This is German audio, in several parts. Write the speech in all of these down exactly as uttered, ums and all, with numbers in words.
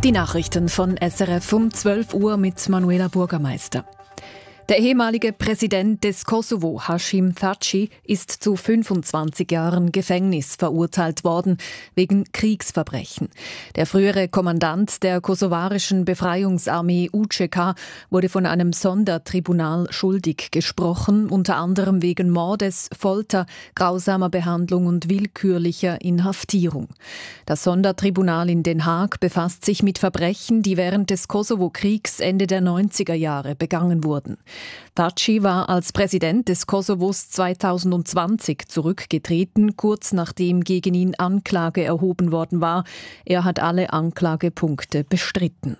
Die Nachrichten von S R F um zwölf Uhr mit Manuela Bürgermeister. Der ehemalige Präsident des Kosovo, Hashim Thaçi, ist zu fünfundzwanzig Jahren Gefängnis verurteilt worden wegen Kriegsverbrechen. Der frühere Kommandant der kosovarischen Befreiungsarmee U C K wurde von einem Sondertribunal schuldig gesprochen, unter anderem wegen Mordes, Folter, grausamer Behandlung und willkürlicher Inhaftierung. Das Sondertribunal in Den Haag befasst sich mit Verbrechen, die während des Kosovo-Kriegs Ende der neunziger Jahre begangen wurden. Thaçi war als Präsident des Kosovos zweitausendzwanzig zurückgetreten, kurz nachdem gegen ihn Anklage erhoben worden war. Er hat alle Anklagepunkte bestritten.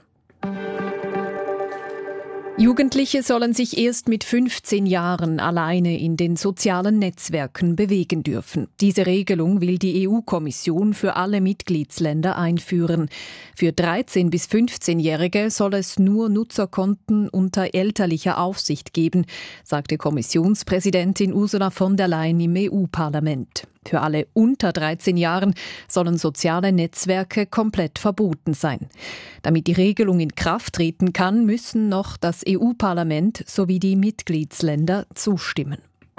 Jugendliche sollen sich erst mit fünfzehn Jahren alleine in den sozialen Netzwerken bewegen dürfen. Diese Regelung will die E U-Kommission für alle Mitgliedsländer einführen. Für dreizehn- bis fünfzehnjährige soll es nur Nutzerkonten unter elterlicher Aufsicht geben, sagte Kommissionspräsidentin Ursula von der Leyen im E U-Parlament. Für alle unter dreizehn Jahren sollen soziale Netzwerke komplett verboten sein. Damit die Regelung in Kraft treten kann, müssen noch das E U-Parlament sowie die Mitgliedsländer zustimmen.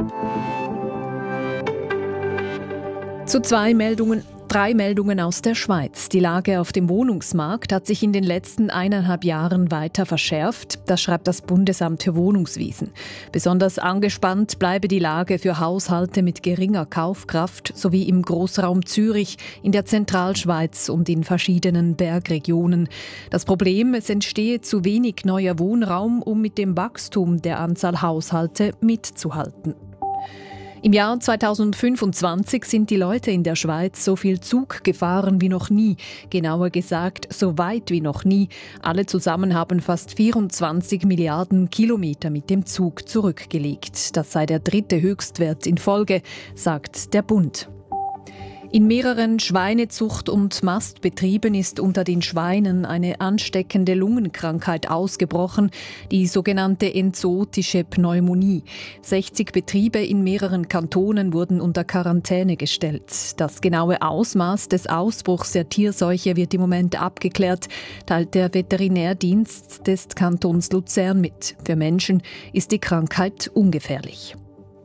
Zu zwei Meldungen. Drei Meldungen aus der Schweiz. Die Lage auf dem Wohnungsmarkt hat sich in den letzten eineinhalb Jahren weiter verschärft. Das schreibt das Bundesamt für Wohnungswesen. Besonders angespannt bleibe die Lage für Haushalte mit geringer Kaufkraft sowie im Großraum Zürich, in der Zentralschweiz und in verschiedenen Bergregionen. Das Problem, es entstehe zu wenig neuer Wohnraum, um mit dem Wachstum der Anzahl Haushalte mitzuhalten. Im Jahr zweitausendfünfundzwanzig sind die Leute in der Schweiz so viel Zug gefahren wie noch nie, genauer gesagt so weit wie noch nie. Alle zusammen haben fast vierundzwanzig Milliarden Kilometer mit dem Zug zurückgelegt. Das sei der dritte Höchstwert in Folge, sagt der Bund. In mehreren Schweinezucht- und Mastbetrieben ist unter den Schweinen eine ansteckende Lungenkrankheit ausgebrochen, die sogenannte enzootische Pneumonie. sechzig Betriebe in mehreren Kantonen wurden unter Quarantäne gestellt. Das genaue Ausmaß des Ausbruchs der Tierseuche wird im Moment abgeklärt, teilt der Veterinärdienst des Kantons Luzern mit. Für Menschen ist die Krankheit ungefährlich.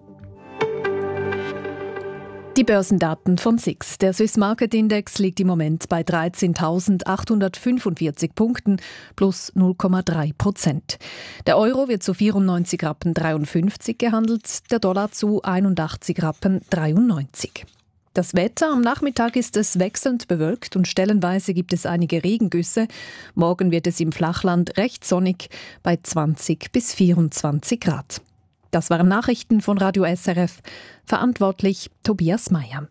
Die Börsendaten von S I X. Der Swiss Market Index liegt im Moment bei dreizehntausendachthundertfünfundvierzig Punkten plus null Komma drei Prozent. Der Euro wird zu vierundneunzig Rappen dreiundfünfzig gehandelt, der Dollar zu einundachtzig Rappen dreiundneunzig. Das Wetter: Am Nachmittag ist es wechselnd bewölkt und stellenweise gibt es einige Regengüsse. Morgen wird es im Flachland recht sonnig bei zwanzig bis vierundzwanzig Grad. Das waren Nachrichten von Radio S R F. Verantwortlich Tobias Meyer.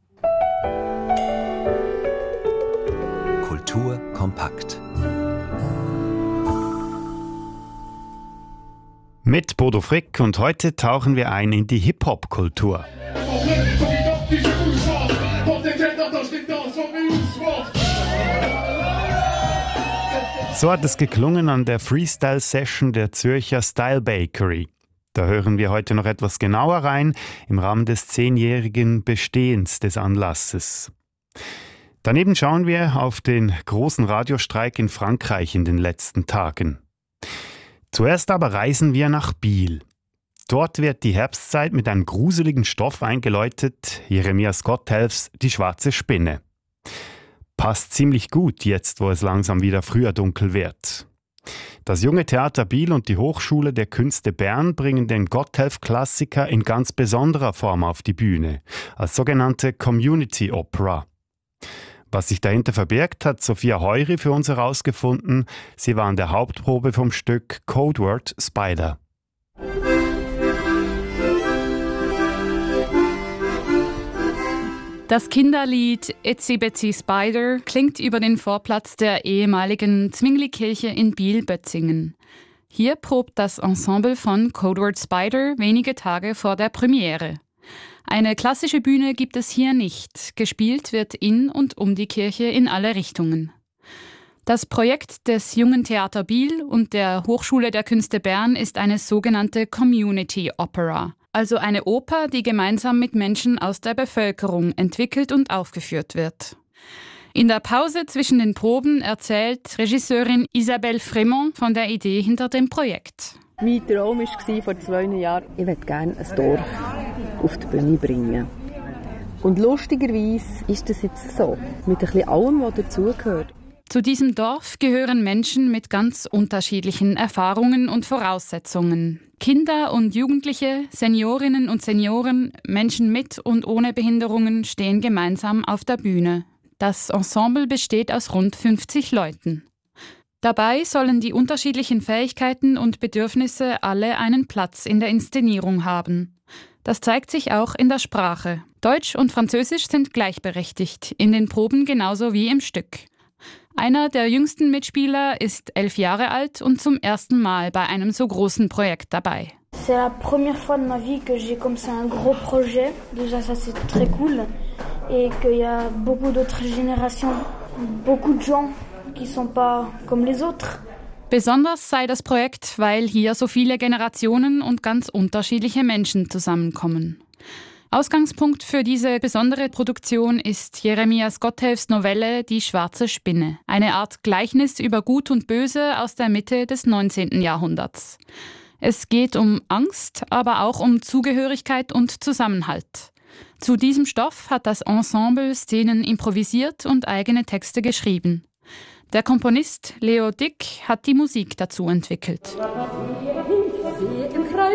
Kultur kompakt. Mit Bodo Frick und heute tauchen wir ein in die Hip-Hop-Kultur. So hat es geklungen an der Freestyle-Session der Zürcher Style Bakery. Da hören wir heute noch etwas genauer rein im Rahmen des zehnjährigen Bestehens des Anlasses. Daneben schauen wir auf den großen Radiostreik in Frankreich in den letzten Tagen. Zuerst aber reisen wir nach Biel. Dort wird die Herbstzeit mit einem gruseligen Stoff eingeläutet, Jeremias Gotthelfs Die schwarze Spinne. Passt ziemlich gut jetzt, wo es langsam wieder früher dunkel wird. Das Junge Theater Biel und die Hochschule der Künste Bern bringen den Gotthelf-Klassiker in ganz besonderer Form auf die Bühne, als sogenannte Community Opera. Was sich dahinter verbirgt, hat Sophia Heury für uns herausgefunden. Sie war an der Hauptprobe vom Stück Codeword Spider. Das Kinderlied Itsy Bitsy Spider klingt über den Vorplatz der ehemaligen Zwingli-Kirche in Biel-Bötzingen. Hier probt das Ensemble von Codeword Spider wenige Tage vor der Premiere. Eine klassische Bühne gibt es hier nicht. Gespielt wird in und um die Kirche in alle Richtungen. Das Projekt des Jungen Theater Biel und der Hochschule der Künste Bern ist eine sogenannte Community Opera. Also eine Oper, die gemeinsam mit Menschen aus der Bevölkerung entwickelt und aufgeführt wird. In der Pause zwischen den Proben erzählt Regisseurin Isabelle Frémont von der Idee hinter dem Projekt. Mein Traum war vor zwei Jahren, ich möchte gerne ein Dorf auf die Bühne bringen. Und lustigerweise ist das jetzt so, mit ein bisschen allem, was dazugehört. Zu diesem Dorf gehören Menschen mit ganz unterschiedlichen Erfahrungen und Voraussetzungen. Kinder und Jugendliche, Seniorinnen und Senioren, Menschen mit und ohne Behinderungen stehen gemeinsam auf der Bühne. Das Ensemble besteht aus rund fünfzig Leuten. Dabei sollen die unterschiedlichen Fähigkeiten und Bedürfnisse alle einen Platz in der Inszenierung haben. Das zeigt sich auch in der Sprache. Deutsch und Französisch sind gleichberechtigt, in den Proben genauso wie im Stück. Einer der jüngsten Mitspieler ist elf Jahre alt und zum ersten Mal bei einem so großen Projekt dabei. C'est la première fois de ma vie que j'ai comme ça un gros projet. Déjà ça c'est très cool et qu'il y a beaucoup d'autres générations, beaucoup de gens qui sont pas comme les autres. Besonders sei das Projekt, weil hier so viele Generationen und ganz unterschiedliche Menschen zusammenkommen. Ausgangspunkt für diese besondere Produktion ist Jeremias Gotthelfs Novelle Die schwarze Spinne, eine Art Gleichnis über Gut und Böse aus der Mitte des neunzehnten Jahrhunderts. Es geht um Angst, aber auch um Zugehörigkeit und Zusammenhalt. Zu diesem Stoff hat das Ensemble Szenen improvisiert und eigene Texte geschrieben. Der Komponist Leo Dick hat die Musik dazu entwickelt. Im Kreis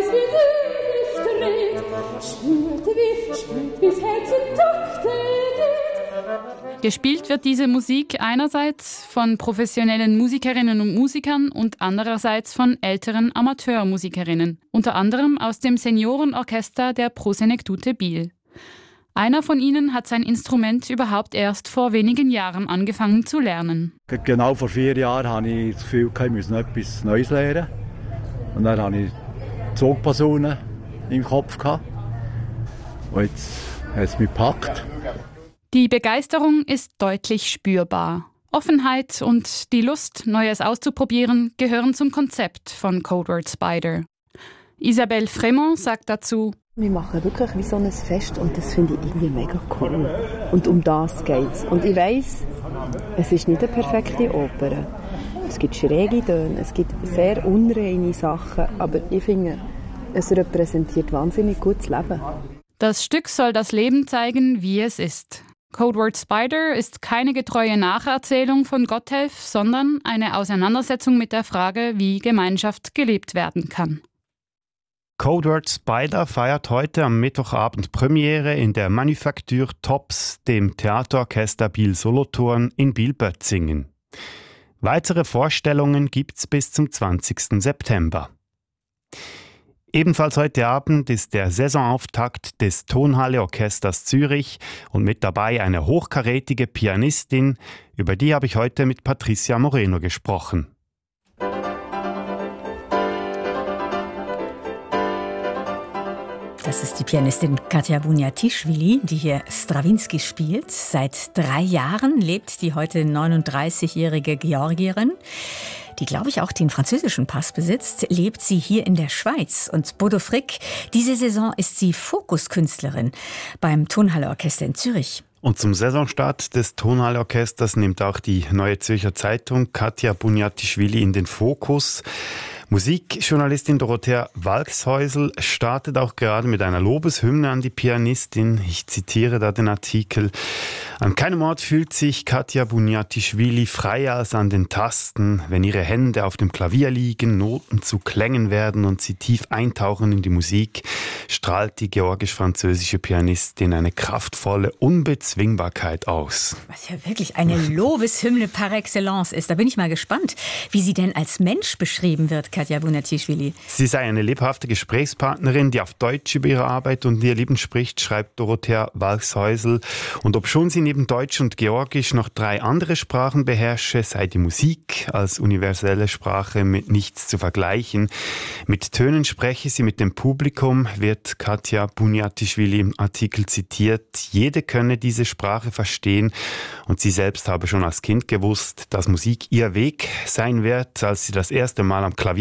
Gespielt wird diese Musik einerseits von professionellen Musikerinnen und Musikern und andererseits von älteren Amateurmusikerinnen, unter anderem aus dem Seniorenorchester der Prosenektute Biel. Einer von ihnen hat sein Instrument überhaupt erst vor wenigen Jahren angefangen zu lernen. Genau vor vier Jahren hatte ich das Gefühl, ich müsse etwas Neues lernen. Und dann hatte ich Zugposaune im Kopf. Und jetzt hat es mich gepackt. Die Begeisterung ist deutlich spürbar. Offenheit und die Lust, Neues auszuprobieren, gehören zum Konzept von Codeword Spider. Isabelle Frémont sagt dazu: Wir machen wirklich wie so ein Fest und das finde ich irgendwie mega cool. Und um das geht's. Und ich weiss, es ist nicht eine perfekte Oper. Es gibt schräge Töne, es gibt sehr unreine Sachen, aber ich finde, es repräsentiert wahnsinnig gutes Leben. Das Stück soll das Leben zeigen, wie es ist. Codeword Spider ist keine getreue Nacherzählung von Gotthelf, sondern eine Auseinandersetzung mit der Frage, wie Gemeinschaft gelebt werden kann. Codeword Spider feiert heute am Mittwochabend Premiere in der Manufaktur Tops, dem Theaterorchester Biel-Solothurn in Biel-Bötzingen. Weitere Vorstellungen gibt's bis zum zwanzigsten September. Ebenfalls heute Abend ist der Saisonauftakt des Tonhalle-Orchesters Zürich und mit dabei eine hochkarätige Pianistin, über die habe ich heute mit Patricia Moreno gesprochen. Das ist die Pianistin Katja Bunyatischvili, die hier Strawinsky spielt. Seit drei Jahren lebt die heute neununddreißigjährige Georgierin, die, glaube ich, auch den französischen Pass besitzt, lebt sie hier in der Schweiz. Und Bodo Frick, diese Saison ist sie Fokuskünstlerin beim Tonhalle-Orchester in Zürich. Und zum Saisonstart des Tonhalle-Orchesters nimmt auch die Neue Zürcher Zeitung Katja Bunyatischvili in den Fokus. Musikjournalistin Dorothea Walkshäusl startet auch gerade mit einer Lobeshymne an die Pianistin. Ich zitiere da den Artikel. An keinem Ort fühlt sich Katja Bunyatischvili freier als an den Tasten, wenn ihre Hände auf dem Klavier liegen, Noten zu Klängen werden und sie tief eintauchen in die Musik, strahlt die georgisch-französische Pianistin eine kraftvolle Unbezwingbarkeit aus. Was ja wirklich eine Lobeshymne par excellence ist. Da bin ich mal gespannt, wie sie denn als Mensch beschrieben wird, Katja Bunyatischvili. Sie sei eine lebhafte Gesprächspartnerin, die auf Deutsch über ihre Arbeit und ihr Leben spricht, schreibt Dorothea Walkshäusl. Und obschon sie neben Deutsch und Georgisch noch drei andere Sprachen beherrsche, sei die Musik als universelle Sprache mit nichts zu vergleichen. Mit Tönen spreche sie mit dem Publikum, wird Katja Bunyatischvili im Artikel zitiert. Jede könne diese Sprache verstehen und sie selbst habe schon als Kind gewusst, dass Musik ihr Weg sein wird. Als sie das erste Mal am Klavier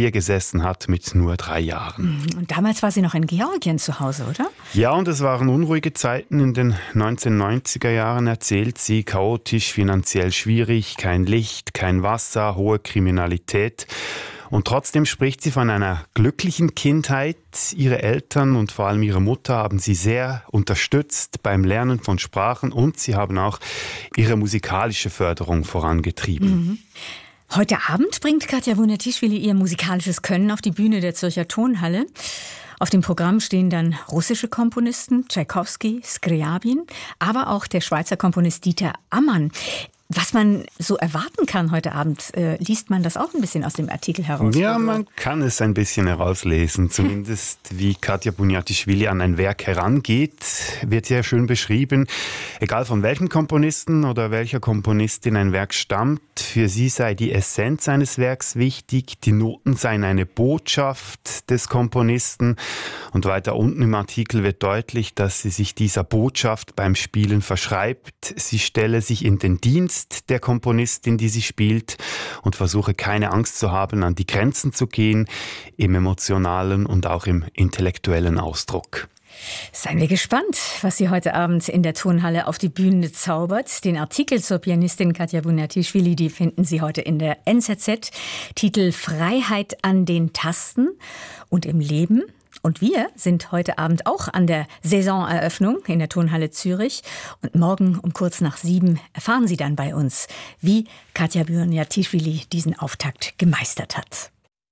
Klavier gesessen hat mit nur drei Jahren. Und damals war sie noch in Georgien zu Hause, oder? Ja, und es waren unruhige Zeiten in den neunzehnhundertneunziger Jahren, erzählt sie. Chaotisch, finanziell schwierig, kein Licht, kein Wasser, hohe Kriminalität. Und trotzdem spricht sie von einer glücklichen Kindheit. Ihre Eltern und vor allem ihre Mutter haben sie sehr unterstützt beim Lernen von Sprachen und sie haben auch ihre musikalische Förderung vorangetrieben. Mhm. Heute Abend bringt Katja Buniatischvili ihr musikalisches Können auf die Bühne der Zürcher Tonhalle. Auf dem Programm stehen dann russische Komponisten, Tschaikowski, Scriabin, aber auch der Schweizer Komponist Dieter Ammann. Was man so erwarten kann heute Abend, äh, liest man das auch ein bisschen aus dem Artikel heraus? Ja, man kann es ein bisschen herauslesen. Zumindest wie Katja Buniatischvili an ein Werk herangeht, wird sehr schön beschrieben. Egal von welchem Komponisten oder welcher Komponistin ein Werk stammt, für sie sei die Essenz eines Werks wichtig, die Noten seien eine Botschaft des Komponisten. Und weiter unten im Artikel wird deutlich, dass sie sich dieser Botschaft beim Spielen verschreibt. Sie stelle sich in den Dienst der Komponistin, die sie spielt, und versuche keine Angst zu haben, an die Grenzen zu gehen, im emotionalen und auch im intellektuellen Ausdruck. Seien wir gespannt, was sie heute Abend in der Tonhalle auf die Bühne zaubert. Den Artikel zur Pianistin Katja Buniatischvili, die finden Sie heute in der N Z Z. Titel Freiheit an den Tasten und im Leben. Und wir sind heute Abend auch an der Saisoneröffnung in der Tonhalle Zürich. Und morgen um kurz nach sieben erfahren Sie dann bei uns, wie Katja Buniatischvili diesen Auftakt gemeistert hat.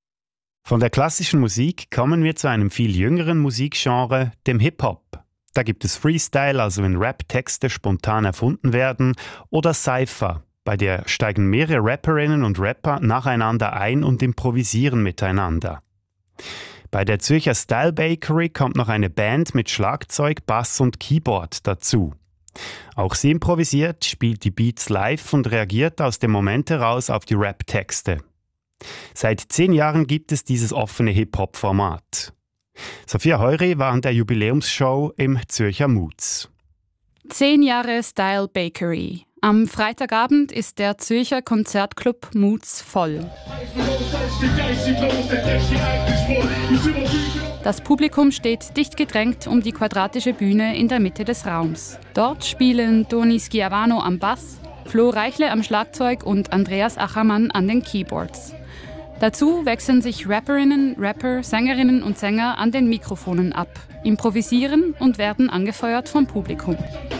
Von der klassischen Musik kommen wir zu einem viel jüngeren Musikgenre, dem Hip-Hop. Da gibt es Freestyle, also wenn Rap-Texte spontan erfunden werden, oder Cypher. Bei der steigen mehrere Rapperinnen und Rapper nacheinander ein und improvisieren miteinander. Bei der Zürcher Style Bakery kommt noch eine Band mit Schlagzeug, Bass und Keyboard dazu. Auch sie improvisiert, spielt die Beats live und reagiert aus dem Moment heraus auf die Rap-Texte. Seit zehn Jahren gibt es dieses offene Hip-Hop-Format. Sophia Heury war an der Jubiläumsshow im Zürcher Moods. Zehn Jahre Style Bakery. Am Freitagabend ist der Zürcher Konzertclub Moods voll. Das Publikum steht dicht gedrängt um die quadratische Bühne in der Mitte des Raums. Dort spielen Toni Schiavano am Bass, Flo Reichle am Schlagzeug und Andreas Achermann an den Keyboards. Dazu wechseln sich Rapperinnen, Rapper, Sängerinnen und Sänger an den Mikrofonen ab, improvisieren und werden angefeuert vom Publikum.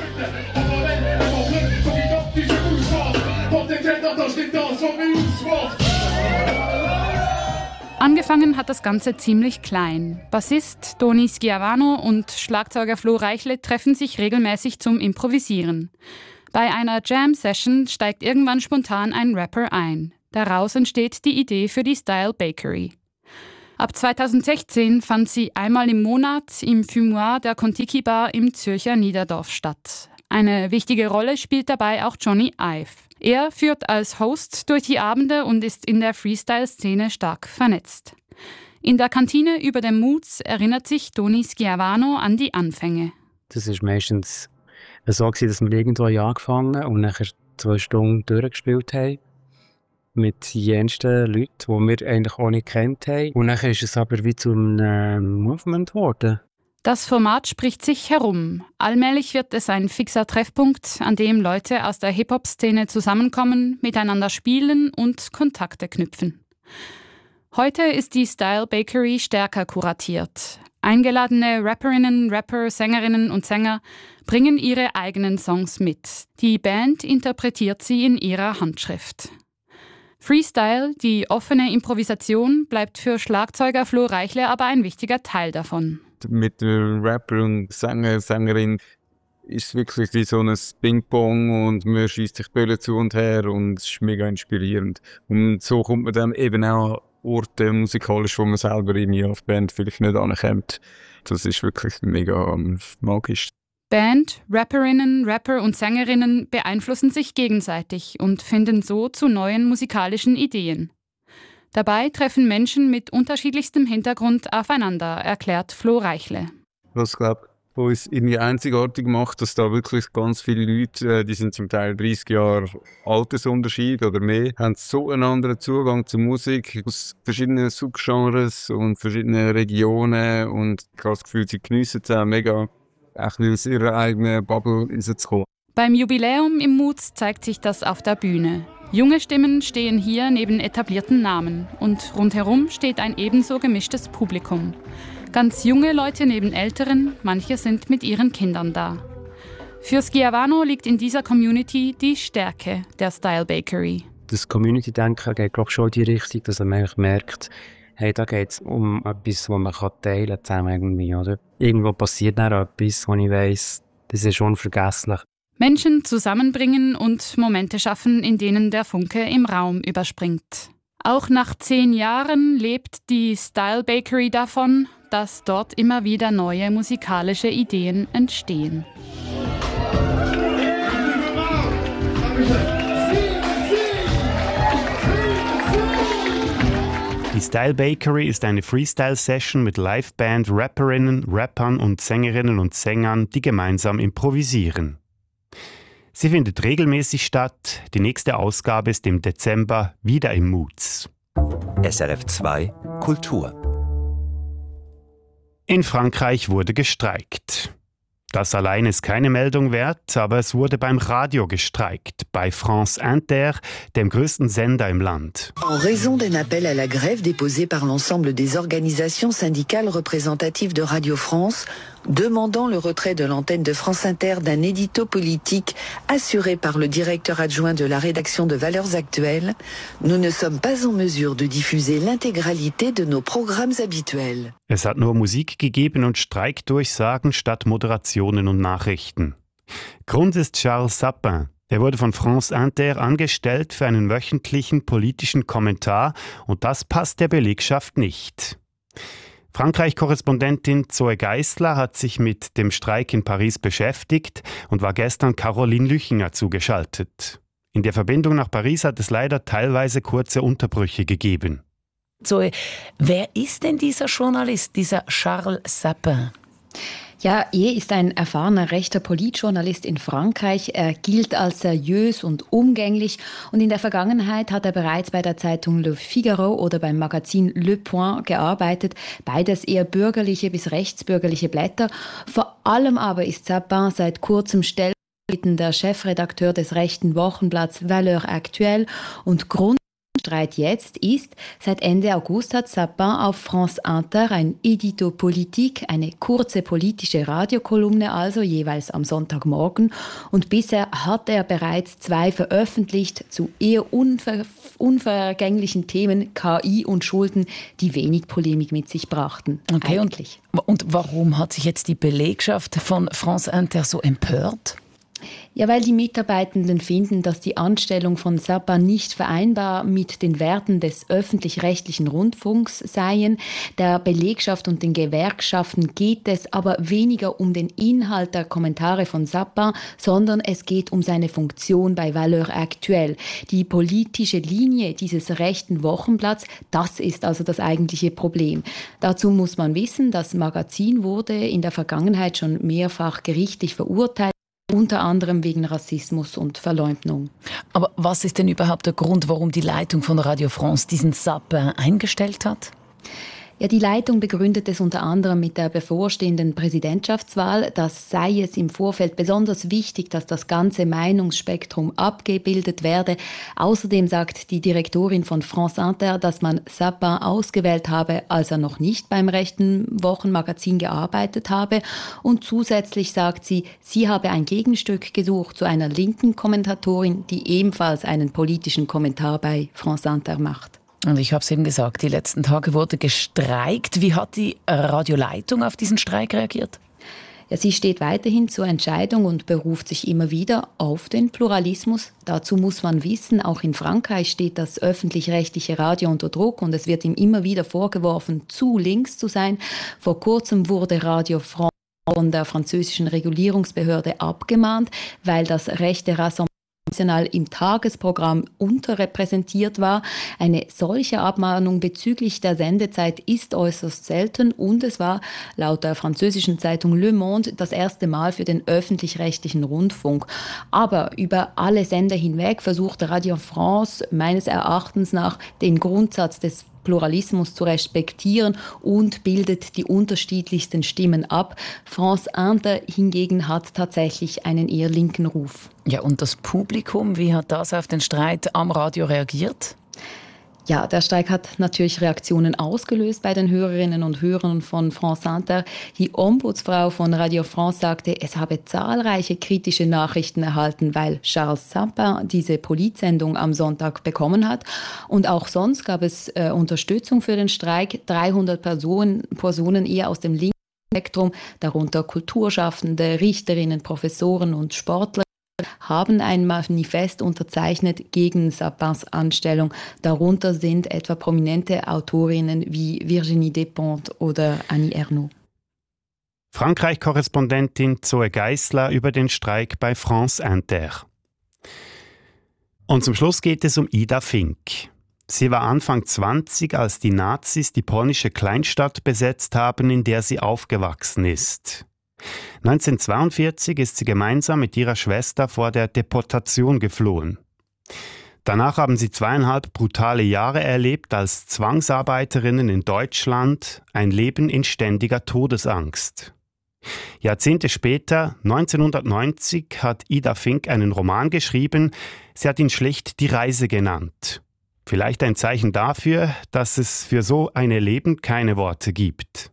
Angefangen hat das Ganze ziemlich klein. Bassist Toni Schiavano und Schlagzeuger Flo Reichle treffen sich regelmäßig zum Improvisieren. Bei einer Jam-Session steigt irgendwann spontan ein Rapper ein. Daraus entsteht die Idee für die Style Bakery. Ab zweitausendsechzehn fand sie einmal im Monat im Fumoir der Kontiki Bar im Zürcher Niederdorf statt. Eine wichtige Rolle spielt dabei auch Johnny Ive. Er führt als Host durch die Abende und ist in der Freestyle-Szene stark vernetzt. In der Kantine über dem Moods erinnert sich Toni Schiavano an die Anfänge. Das ist meistens so, dass wir irgendwo angefangen und nachher zwei Stunden durchgespielt haben. Mit jensten Leuten, die wir eigentlich auch nicht kennt haben. Und dann ist es aber wie zu einem Movement geworden. Das Format spricht sich herum. Allmählich wird es ein fixer Treffpunkt, an dem Leute aus der Hip-Hop-Szene zusammenkommen, miteinander spielen und Kontakte knüpfen. Heute ist die Style Bakery stärker kuratiert. Eingeladene Rapperinnen, Rapper, Sängerinnen und Sänger bringen ihre eigenen Songs mit. Die Band interpretiert sie in ihrer Handschrift. Freestyle, die offene Improvisation, bleibt für Schlagzeuger Flo Reichle aber ein wichtiger Teil davon. Mit dem Rapper und Sänger, Sängerin ist es wirklich wie so ein Ping-Pong und man schießt sich Bälle zu und her und es ist mega inspirierend. Und so kommt man dann eben auch an Orte musikalisch, wo man selber in die Band vielleicht nicht ankommt. Das ist wirklich mega magisch. Band, Rapperinnen, Rapper und Sängerinnen beeinflussen sich gegenseitig und finden so zu neuen musikalischen Ideen. Dabei treffen Menschen mit unterschiedlichstem Hintergrund aufeinander, erklärt Flo Reichle. Was, glaube was uns irgendwie einzigartig macht, dass da wirklich ganz viele Leute, äh, die sind zum Teil dreißig Jahre Altersunterschied oder mehr, haben so einen anderen Zugang zur Musik aus verschiedenen Subgenres und verschiedenen Regionen und ich habe das Gefühl, sie geniessen es auch mega, auch aus ihrer eigenen Bubble rauszukommen. Beim Jubiläum im Moods zeigt sich das auf der Bühne. Junge Stimmen stehen hier neben etablierten Namen und rundherum steht ein ebenso gemischtes Publikum. Ganz junge Leute neben Älteren, manche sind mit ihren Kindern da. Für Schiavano liegt in dieser Community die Stärke der Style Bakery. Das Community-Denken geht, glaube ich, schon in die Richtung, dass man merkt, hey, da geht es um etwas, das man teilen kann zusammen irgendwie, oder? Irgendwo passiert dann etwas, wo ich weiss, das ist unvergesslich. Menschen zusammenbringen und Momente schaffen, in denen der Funke im Raum überspringt. Auch nach zehn Jahren lebt die Style Bakery davon, dass dort immer wieder neue musikalische Ideen entstehen. Die Style Bakery ist eine Freestyle-Session mit Liveband, Rapperinnen, Rappern und Sängerinnen und Sängern, die gemeinsam improvisieren. Sie findet regelmäßig statt. Die nächste Ausgabe ist im Dezember wieder im Moods. S R F zwei Kultur. In Frankreich wurde gestreikt. Das allein ist keine Meldung wert, aber es wurde beim Radio gestreikt, bei France Inter, dem größten Sender im Land. En raison d'un appel à la grève déposé par l'ensemble des organisations syndicales représentatives de Radio France, demandant le retrait de l'antenne de France Inter d'un édito politique assuré par le directeur adjoint de la rédaction de Valeurs Actuelles, nous ne sommes pas en mesure de diffuser l'intégralité de nos programmes habituels. Es hat nur Musik gegeben und Streikdurchsagen statt Moderationen und Nachrichten. Grund ist Charles Sapin. Er wurde von France Inter angestellt für einen wöchentlichen politischen Kommentar und das passt der Belegschaft nicht. Frankreich-Korrespondentin Zoe Geisler hat sich mit dem Streik in Paris beschäftigt und war gestern Caroline Lüchinger zugeschaltet. In der Verbindung nach Paris hat es leider teilweise kurze Unterbrüche gegeben. Zoe, wer ist denn dieser Journalist, dieser Charles Sapin? Ja, er ist ein erfahrener rechter Politjournalist in Frankreich. Er gilt als seriös und umgänglich und in der Vergangenheit hat er bereits bei der Zeitung Le Figaro oder beim Magazin Le Point gearbeitet. Beides eher bürgerliche bis rechtsbürgerliche Blätter. Vor allem aber ist Sapin seit kurzem stellvertretender Chefredakteur des rechten Wochenblatts Valeurs Actuelles und Grund Streit jetzt ist, seit Ende August hat Sapin auf France Inter ein Edito Politique, eine kurze politische Radiokolumne, also jeweils am Sonntagmorgen. Und bisher hat er bereits zwei veröffentlicht zu eher unver unvergänglichen Themen, K I und Schulden, die wenig Polemik mit sich brachten. Okay, eigentlich. Und, und warum hat sich jetzt die Belegschaft von France Inter so empört? Ja, weil die Mitarbeitenden finden, dass die Anstellung von Sapin nicht vereinbar mit den Werten des öffentlich-rechtlichen Rundfunks seien. Der Belegschaft und den Gewerkschaften geht es aber weniger um den Inhalt der Kommentare von Sapin, sondern es geht um seine Funktion bei Valeurs Actuelles. Die politische Linie dieses rechten Wochenblatts, das ist also das eigentliche Problem. Dazu muss man wissen, das Magazin wurde in der Vergangenheit schon mehrfach gerichtlich verurteilt, unter anderem wegen Rassismus und Verleumdung. Aber was ist denn überhaupt der Grund, warum die Leitung von Radio France diesen Sapin eingestellt hat? Ja, die Leitung begründet es unter anderem mit der bevorstehenden Präsidentschaftswahl. Das sei es im Vorfeld besonders wichtig, dass das ganze Meinungsspektrum abgebildet werde. Außerdem sagt die Direktorin von France Inter, dass man Sapin ausgewählt habe, als er noch nicht beim rechten Wochenmagazin gearbeitet habe. Und zusätzlich sagt sie, sie habe ein Gegenstück gesucht zu einer linken Kommentatorin, die ebenfalls einen politischen Kommentar bei France Inter macht. Und ich habe es eben gesagt, die letzten Tage wurde gestreikt. Wie hat die Radioleitung auf diesen Streik reagiert? Ja, sie steht weiterhin zur Entscheidung und beruft sich immer wieder auf den Pluralismus. Dazu muss man wissen, auch in Frankreich steht das öffentlich-rechtliche Radio unter Druck und es wird ihm immer wieder vorgeworfen, zu links zu sein. Vor kurzem wurde Radio France von der französischen Regulierungsbehörde abgemahnt, weil das rechte Rassemblement im Tagesprogramm unterrepräsentiert war. Eine solche Abmahnung bezüglich der Sendezeit ist äußerst selten und es war laut der französischen Zeitung Le Monde das erste Mal für den öffentlich-rechtlichen Rundfunk. Aber über alle Sender hinweg versuchte Radio France meines Erachtens nach den Grundsatz des Pluralismus zu respektieren und bildet die unterschiedlichsten Stimmen ab. France Inter hingegen hat tatsächlich einen eher linken Ruf. Ja, und das Publikum, wie hat das auf den Streit am Radio reagiert? Ja, der Streik hat natürlich Reaktionen ausgelöst bei den Hörerinnen und Hörern von France Inter. Die Ombudsfrau von Radio France sagte, es habe zahlreiche kritische Nachrichten erhalten, weil Charles Sapin diese Politsendung am Sonntag bekommen hat. Und auch sonst gab es äh, Unterstützung für den Streik. dreihundert Personen, Personen eher aus dem linken Spektrum, darunter Kulturschaffende, Richterinnen, Professoren und Sportler, haben ein Manifest unterzeichnet gegen Sapins Anstellung. Darunter sind etwa prominente Autorinnen wie Virginie Despentes oder Annie Ernaux. Frankreich-Korrespondentin Zoe Geissler über den Streik bei France Inter. Und zum Schluss geht es um Ida Fink. Sie war Anfang zwanzig, als die Nazis die polnische Kleinstadt besetzt haben, in der sie aufgewachsen ist. neunzehnhundertzweiundvierzig ist sie gemeinsam mit ihrer Schwester vor der Deportation geflohen. Danach haben sie zweieinhalb brutale Jahre erlebt als Zwangsarbeiterinnen in Deutschland, ein Leben in ständiger Todesangst. Jahrzehnte später, neunzehnhundertneunzig, hat Ida Fink einen Roman geschrieben. Sie hat ihn schlicht Die Reise genannt. Vielleicht ein Zeichen dafür, dass es für so ein Leben keine Worte gibt.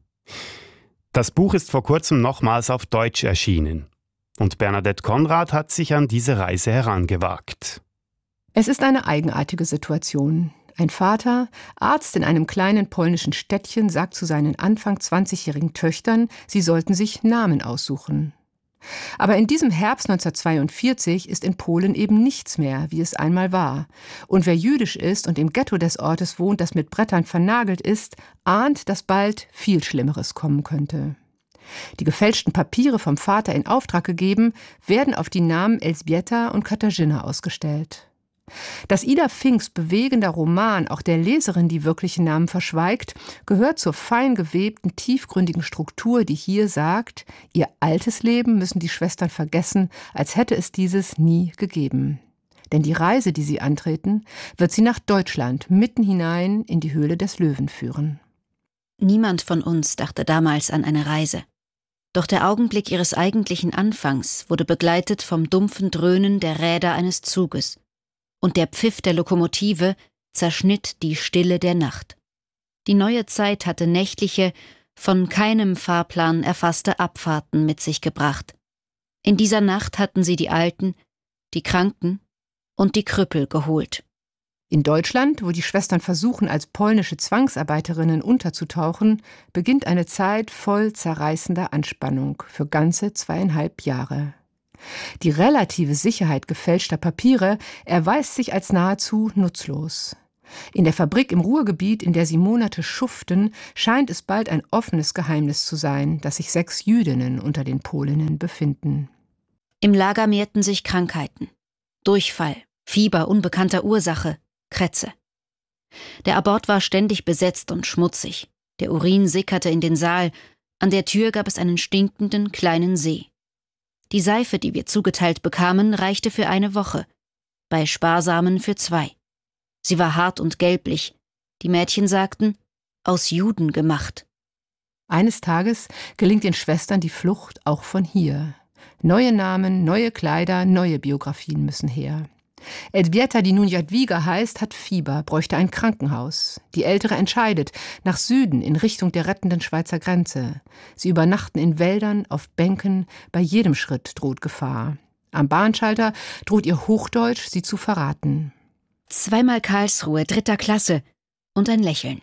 Das Buch ist vor kurzem nochmals auf Deutsch erschienen. Und Bernadette Konrad hat sich an diese Reise herangewagt. Es ist eine eigenartige Situation. Ein Vater, Arzt in einem kleinen polnischen Städtchen, sagt zu seinen Anfang zwanzigjährigen Töchtern, sie sollten sich Namen aussuchen. Aber in diesem Herbst neunzehnhundertzweiundvierzig ist in Polen eben nichts mehr, wie es einmal war. Und wer jüdisch ist und im Ghetto des Ortes wohnt, das mit Brettern vernagelt ist, ahnt, dass bald viel Schlimmeres kommen könnte. Die gefälschten Papiere vom Vater in Auftrag gegeben, werden auf die Namen Elżbieta und Katarzyna ausgestellt. Dass Ida Finks bewegender Roman auch der Leserin die wirklichen Namen verschweigt, gehört zur fein gewebten, tiefgründigen Struktur, die hier sagt, ihr altes Leben müssen die Schwestern vergessen, als hätte es dieses nie gegeben. Denn die Reise, die sie antreten, wird sie nach Deutschland mitten hinein in die Höhle des Löwen führen. Niemand von uns dachte damals an eine Reise. Doch der Augenblick ihres eigentlichen Anfangs wurde begleitet vom dumpfen Dröhnen der Räder eines Zuges. Und der Pfiff der Lokomotive zerschnitt die Stille der Nacht. Die neue Zeit hatte nächtliche, von keinem Fahrplan erfasste Abfahrten mit sich gebracht. In dieser Nacht hatten sie die Alten, die Kranken und die Krüppel geholt. In Deutschland, wo die Schwestern versuchen, als polnische Zwangsarbeiterinnen unterzutauchen, beginnt eine Zeit voll zerreißender Anspannung für ganze zweieinhalb Jahre. Die relative Sicherheit gefälschter Papiere erweist sich als nahezu nutzlos. In der Fabrik im Ruhrgebiet, in der sie Monate schuften, scheint es bald ein offenes Geheimnis zu sein, dass sich sechs Jüdinnen unter den Polinnen befinden. Im Lager mehrten sich Krankheiten. Durchfall, Fieber unbekannter Ursache, Krätze. Der Abort war ständig besetzt und schmutzig. Der Urin sickerte in den Saal. An der Tür gab es einen stinkenden kleinen See. Die Seife, die wir zugeteilt bekamen, reichte für eine Woche, bei Sparsamen für zwei. Sie war hart und gelblich. Die Mädchen sagten, aus Juden gemacht. Eines Tages gelingt den Schwestern die Flucht auch von hier. Neue Namen, neue Kleider, neue Biografien müssen her. Elżbieta, die nun Jadwiga heißt, hat Fieber, bräuchte ein Krankenhaus. Die Ältere entscheidet, nach Süden, in Richtung der rettenden Schweizer Grenze. Sie übernachten in Wäldern, auf Bänken, bei jedem Schritt droht Gefahr. Am Bahnschalter droht ihr Hochdeutsch, sie zu verraten. Zweimal Karlsruhe, dritter Klasse und ein Lächeln.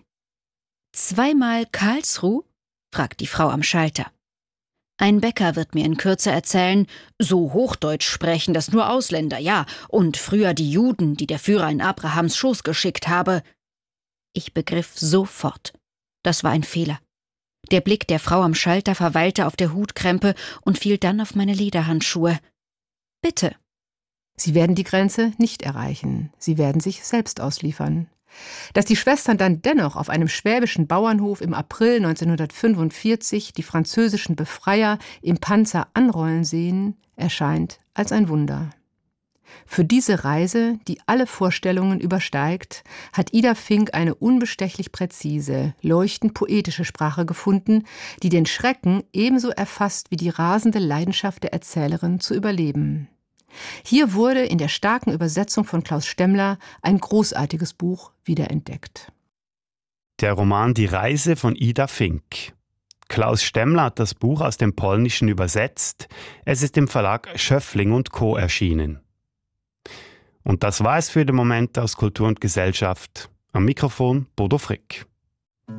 Zweimal Karlsruhe? Fragt die Frau am Schalter. Ein Bäcker wird mir in Kürze erzählen, so Hochdeutsch sprechen das nur Ausländer, ja, und früher die Juden, die der Führer in Abrahams Schoß geschickt habe. Ich begriff sofort. Das war ein Fehler. Der Blick der Frau am Schalter verweilte auf der Hutkrempe und fiel dann auf meine Lederhandschuhe. Bitte. Sie werden die Grenze nicht erreichen. Sie werden sich selbst ausliefern. Dass die Schwestern dann dennoch auf einem schwäbischen Bauernhof im April neunzehnhundertfünfundvierzig die französischen Befreier im Panzer anrollen sehen, erscheint als ein Wunder. Für diese Reise, die alle Vorstellungen übersteigt, hat Ida Fink eine unbestechlich präzise, leuchtend poetische Sprache gefunden, die den Schrecken ebenso erfasst wie die rasende Leidenschaft der Erzählerin zu überleben. Hier wurde in der starken Übersetzung von Klaus Stemmler ein großartiges Buch wiederentdeckt. Der Roman Die Reise von Ida Fink. Klaus Stemmler hat das Buch aus dem Polnischen übersetzt. Es ist im Verlag Schöffling und Co. erschienen. Und das war es für den Moment aus Kultur und Gesellschaft. Am Mikrofon Bodo Frick.